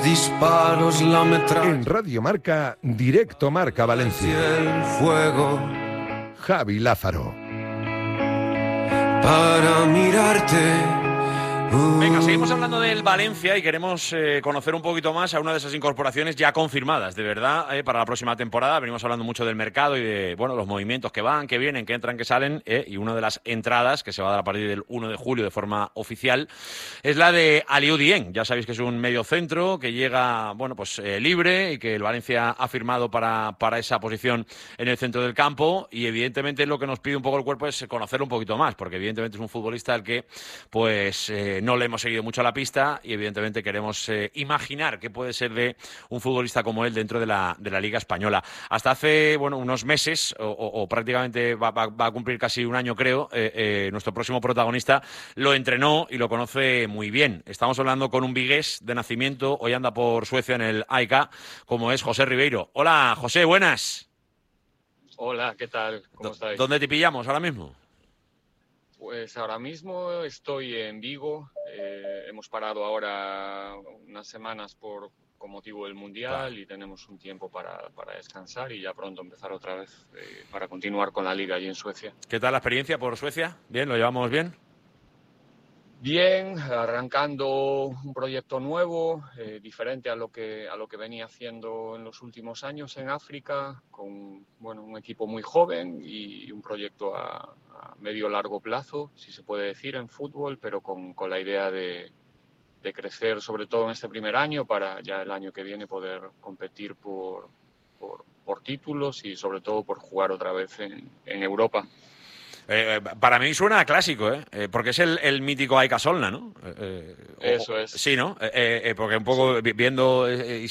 Disparos la metralla. En Radio Marca, Directo Marca Valencia. El fuego Javi Lázaro. para mirarte. Venga, seguimos hablando del Valencia y queremos conocer un poquito más a una de esas incorporaciones ya confirmadas, de verdad, para la próxima temporada. Venimos hablando mucho del mercado y de los movimientos que van, que vienen, que entran, que salen, y una de las entradas que se va a dar a partir del 1 de julio de forma oficial es la de Aliou Dieng. Ya sabéis que es un mediocentro que llega libre y que el Valencia ha firmado para esa posición en el centro del campo, y evidentemente lo que nos pide un poco el cuerpo es conocerlo un poquito más, porque evidentemente es un futbolista al que no le hemos seguido mucho a la pista y evidentemente queremos imaginar qué puede ser de un futbolista como él dentro de la Liga Española. Hasta hace unos meses, o prácticamente va a cumplir casi un año, creo, nuestro próximo protagonista lo entrenó y lo conoce muy bien. Estamos hablando con un vigués de nacimiento, hoy anda por Suecia en el AEK, como es José Ribeiro. Hola, José, buenas. Hola, ¿qué tal? ¿Cómo estáis? ¿Dónde te pillamos ahora mismo? Pues ahora mismo estoy en Vigo. Hemos parado ahora unas semanas con motivo del Mundial, claro, y tenemos un tiempo para descansar y ya pronto empezar otra vez para continuar con la Liga allí en Suecia. ¿Qué tal la experiencia por Suecia? ¿Bien? ¿Lo llevamos bien? Bien, arrancando un proyecto nuevo, diferente a lo que venía haciendo en los últimos años en África, con un equipo muy joven y un proyecto a medio largo plazo, si se puede decir, en fútbol, pero con la idea de crecer, sobre todo en este primer año, para ya el año que viene poder competir por títulos y sobre todo por jugar otra vez en Europa. Para mí suena clásico, porque es el mítico AEK Solna, ¿no? Eso es. Sí, ¿no? Porque un poco viendo